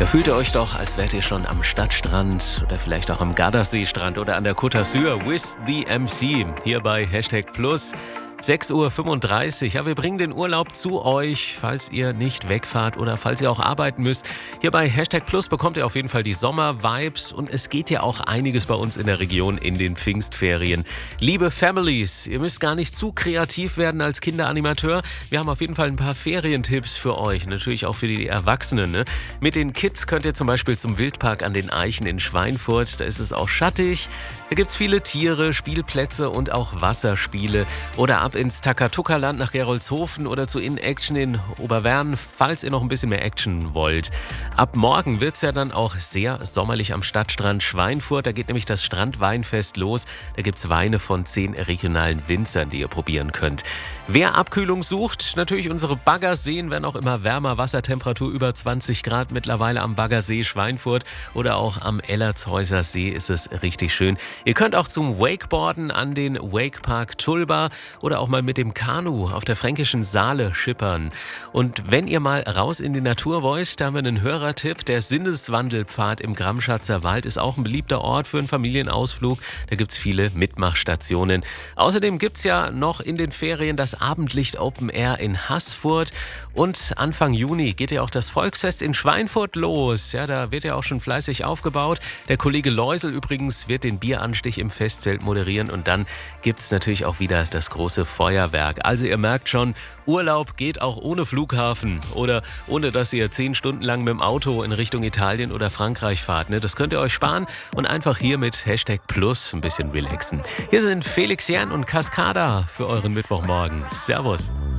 Da fühlt ihr euch doch, als wärt ihr schon am Stadtstrand oder vielleicht auch am Gardasseestrand oder an der Côte d'Azur with the MC. Hier bei #Plus. 6:35 Uhr. Ja, wir bringen den Urlaub zu euch, falls ihr nicht wegfahrt oder falls ihr auch arbeiten müsst. Hier bei #Plus bekommt ihr auf jeden Fall die Sommer-Vibes und es geht ja auch einiges bei uns in der Region in den Pfingstferien. Liebe Families, ihr müsst gar nicht zu kreativ werden als Kinderanimateur. Wir haben auf jeden Fall ein paar Ferientipps für euch, natürlich auch für die Erwachsenen. Ne? Mit den Kids könnt ihr zum Beispiel zum Wildpark an den Eichen in Schweinfurt. Da ist es auch schattig. Da gibt es viele Tiere, Spielplätze und auch Wasserspiele. Oder ab ins Takatuka-Land nach Gerolzhofen oder zu In-Action in Oberwern, falls ihr noch ein bisschen mehr Action wollt. Ab morgen wird es ja dann auch sehr sommerlich am Stadtstrand Schweinfurt. Da geht nämlich das Strandweinfest los. Da gibt es Weine von 10 regionalen Winzern, die ihr probieren könnt. Wer Abkühlung sucht, natürlich unsere Baggerseen werden auch immer wärmer. Wassertemperatur über 20 Grad mittlerweile am Baggersee Schweinfurt oder auch am Ellertshäuser See ist es richtig schön. Ihr könnt auch zum Wakeboarden an den Wakepark Tulba oder auch mal mit dem Kanu auf der fränkischen Saale schippern. Und wenn ihr mal raus in die Natur wollt, da haben wir einen Hörertipp. Der Sinneswandelpfad im Gramschatzer Wald ist auch ein beliebter Ort für einen Familienausflug. Da gibt es viele Mitmachstationen. Außerdem gibt es ja noch in den Ferien das Abendlicht Open Air in Haßfurt. Und Anfang Juni geht ja auch das Volksfest in Schweinfurt los. Ja, da wird ja auch schon fleißig aufgebaut. Der Kollege Leusel übrigens wird den Bieranstich im Festzelt moderieren. Und dann gibt es natürlich auch wieder das große Feuerwerk. Also ihr merkt schon, Urlaub geht auch ohne Flughafen oder ohne, dass ihr 10 Stunden lang mit dem Auto in Richtung Italien oder Frankreich fahrt. Ne? Das könnt ihr euch sparen und einfach hier mit #Plus ein bisschen relaxen. Hier sind Felix Jähn und Cascada für euren Mittwochmorgen. Servus.